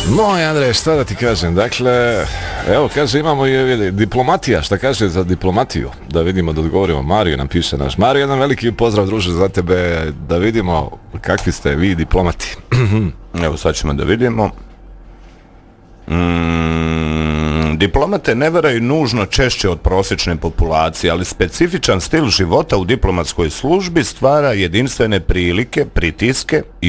Moj Andrej, šta da ti kažem, dakle, evo kaže imamo i diplomatija, šta kaže za diplomatiju, da vidimo, da odgovorimo. Mario nam piše naš. Mario, jedan veliki pozdrav druže za tebe, da vidimo kakvi ste vi diplomati. Evo sad ćemo da vidimo. Diplomate ne varaju nužno češće od prosječne populacije, ali specifičan stil života u diplomatskoj službi stvara jedinstvene prilike, pritiske i